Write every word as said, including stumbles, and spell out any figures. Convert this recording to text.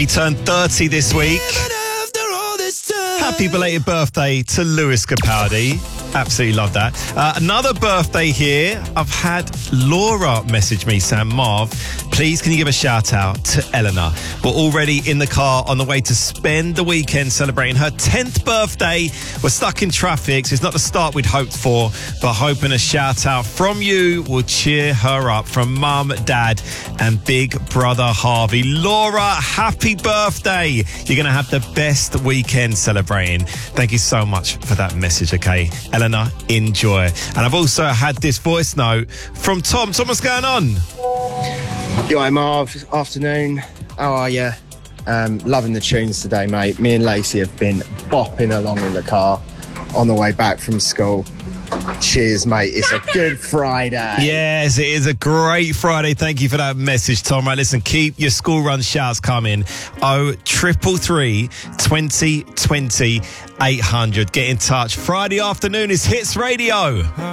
He turned thirty this week. Happy belated birthday to Lewis Capaldi. Absolutely love that. Uh, another birthday here. I've had Laura message me, Sam Marv. Please, can you give a shout out to Eleanor? We're already in the car on the way to spend the weekend celebrating her tenth birthday. We're stuck in traffic, so it's not the start we'd hoped for, but hoping a shout out from you will cheer her up, from Mum, Dad, and big brother Harvey. Laura, happy birthday. You're going to have the best weekend celebrating. Thank you so much for that message, okay? Eleanor, enjoy. And I've also had this voice note from Tom. Tom, what's going on? Yo, Marv. Afternoon. How are you? Um, loving the tunes today, mate. Me and Lacey have been bopping along in the car on the way back from school. Cheers, mate. It's a good Friday. Yes, it is a great Friday. Thank you for that message, Tom. Right, listen, keep your school run shouts coming. Oh, triple three, twenty, twenty, eight hundred. Get in touch. Friday afternoon is Hits Radio.